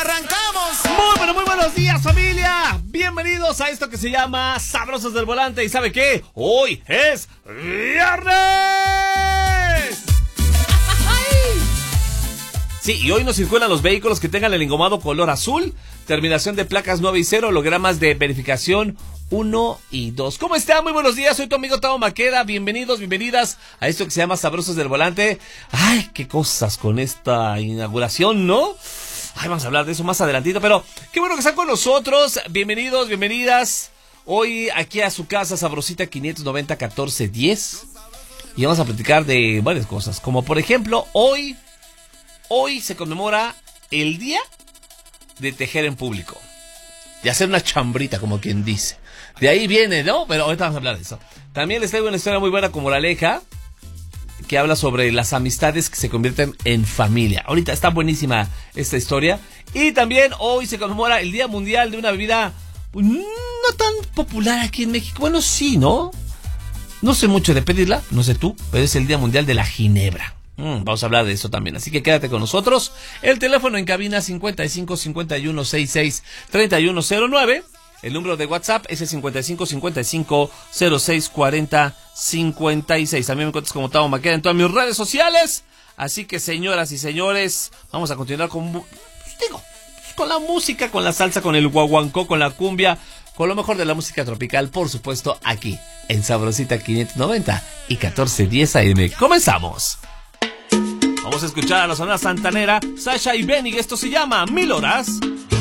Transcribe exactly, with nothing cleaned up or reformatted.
¡Arrancamos! Muy, pero muy buenos días, familia. Bienvenidos a esto que se llama Sabrosos del Volante. ¿Y sabe qué? Hoy es viernes. Sí, y hoy nos circulan los vehículos que tengan el engomado color azul, terminación de placas nueve y cero, hologramas de verificación uno y dos. ¿Cómo están? Muy buenos días, soy tu amigo Tavo Maqueda. Bienvenidos, bienvenidas a esto que se llama Sabrosos del Volante. Ay, qué cosas con esta inauguración, ¿no? Ay, vamos a hablar de eso más adelantito, pero qué bueno que están con nosotros. Bienvenidos, bienvenidas. Hoy aquí a su casa, Sabrosita quinientos noventa catorce diez. Y vamos a platicar de varias cosas, como por ejemplo, hoy... Hoy se conmemora el día de tejer en público. De hacer una chambrita, como quien dice. De ahí viene, ¿no? Pero ahorita vamos a hablar de eso. También les traigo una historia muy buena como La Aleja, que habla sobre las amistades que se convierten en familia. Ahorita está buenísima esta historia. Y también hoy se conmemora el Día Mundial de una bebida no tan popular aquí en México. Bueno, sí, ¿no? No sé mucho de pedirla, no sé tú, pero es el Día Mundial de la Ginebra. Mm, vamos a hablar de eso también, así que quédate con nosotros. El teléfono en cabina cincuenta y cinco cincuenta y uno sesenta y seis treinta y uno cero nueve. El número de WhatsApp es el cincuenta y cinco cincuenta y cinco cero seis cuarenta cincuenta y seis. También me encuentras como Tavo Maqueda en todas mis redes sociales. Así que, señoras y señores, vamos a continuar con, digo, con la música, con la salsa, con el guaguancó, con la cumbia, con lo mejor de la música tropical, por supuesto, aquí en Sabrosita quinientos noventa y catorce diez A M. ¡Comenzamos! Vamos a escuchar a la Sonora Santanera, Sasha y Benny. Esto se llama Mil Horas